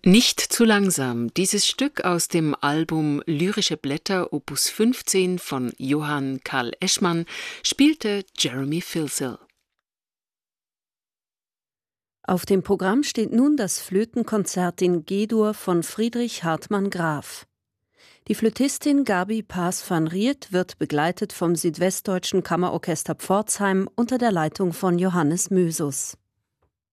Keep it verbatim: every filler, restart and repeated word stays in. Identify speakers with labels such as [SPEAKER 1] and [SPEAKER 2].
[SPEAKER 1] Nicht zu langsam. Dieses Stück aus dem Album Lyrische Blätter Opus fünfzehn von Johann Karl Eschmann spielte Jeremy Filsell.
[SPEAKER 2] Auf dem Programm steht nun das Flötenkonzert in G-Dur von Friedrich Hartmann Graf. Die Flötistin Gabi Paas van Riet wird begleitet vom Südwestdeutschen Kammerorchester Pforzheim unter der Leitung von Johannes Mösus.